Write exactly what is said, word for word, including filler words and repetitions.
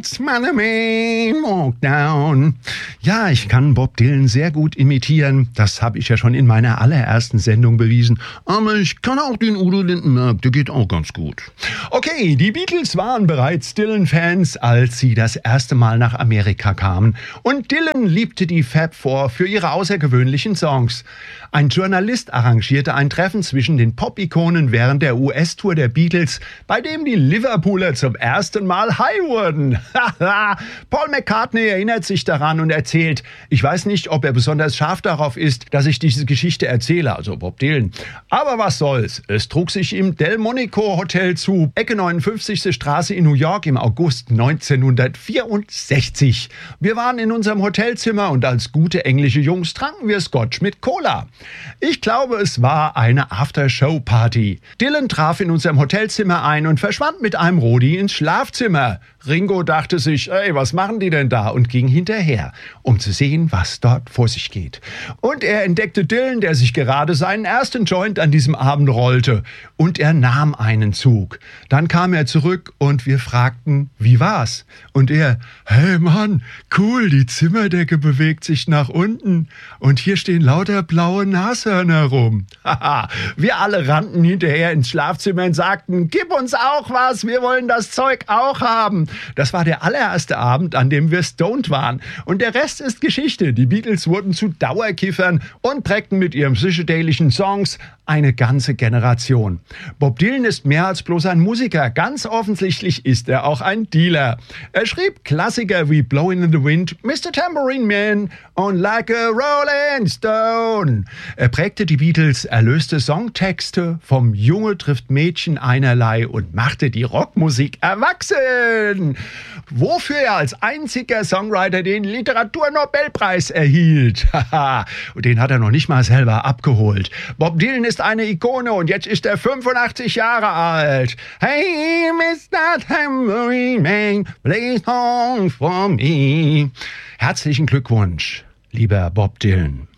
Walk down. Ja, ich kann Bob Dylan sehr gut imitieren. Das habe ich ja schon in meiner allerersten Sendung bewiesen. Aber ich kann auch den Udo Lindenberg, der geht auch ganz gut. Okay, die Beatles waren bereits Dylan-Fans, als sie das erste Mal nach Amerika kamen. Und Dylan liebte die Fab Four für ihre außergewöhnlichen Songs. Ein Journalist arrangierte ein Treffen zwischen den Pop-Ikonen während der U S-Tour der Beatles, bei dem die Liverpooler zum ersten Mal high wurden. Paul McCartney erinnert sich daran und erzählt, ich weiß nicht, ob er besonders scharf darauf ist, dass ich diese Geschichte erzähle, also Bob Dylan. Aber was soll's, es trug sich im Delmonico Hotel zu, Ecke neunundfünfzigste Straße in New York im August neunzehnhundertvierundsechzig. Wir waren in unserem Hotelzimmer und als gute englische Jungs tranken wir Scotch mit Cola. Ich glaube, es war eine After-Show-Party. Dylan traf in unserem Hotelzimmer ein und verschwand mit einem Rodi ins Schlafzimmer. Ringo dachte sich, ey, was machen die denn da? Und ging hinterher, um zu sehen, was dort vor sich geht. Und er entdeckte Dylan, der sich gerade seinen ersten Joint an diesem Abend rollte. Und er nahm einen Zug. Dann kam er zurück und wir fragten, wie war's? Und er, hey Mann, cool, die Zimmerdecke bewegt sich nach unten. Und hier stehen lauter blaue Nashörner rum. Haha, wir alle rannten hinterher ins Schlafzimmer und sagten, gib uns auch was, wir wollen das Zeug auch haben. Das war der allererste Abend, an dem wir stoned waren. Und der Rest ist Geschichte. Die Beatles wurden zu Dauerkiffern und prägten mit ihren psychedelischen Songs eine ganze Generation. Bob Dylan ist mehr als bloß ein Musiker. Ganz offensichtlich ist er auch ein Dealer. Er schrieb Klassiker wie Blowin' in the Wind, Mister Tambourine Man und Like a Rolling Stone. Er prägte die Beatles, erlöste Songtexte vom Junge trifft Mädchen einerlei und machte die Rockmusik erwachsen. Wofür er als einziger Songwriter den Literaturnobelpreis erhielt. Und den hat er noch nicht mal selber abgeholt. Bob Dylan ist eine Ikone und jetzt ist er fünfundachtzig Jahre alt. Hey, Mister Tambourine Man, play songs for me. Herzlichen Glückwunsch, lieber Bob Dylan.